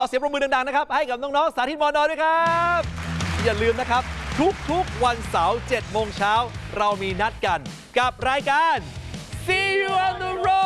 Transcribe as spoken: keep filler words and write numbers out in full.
เอาเสียงปรบมือดังๆนะครับให้กับน้องๆสาธิตมอนอด้วยครับอย่าลืมนะครับทุกๆวันเสาร์เจ็ดโมงเช้าเรามีนัดกันกับรายการ See you on the road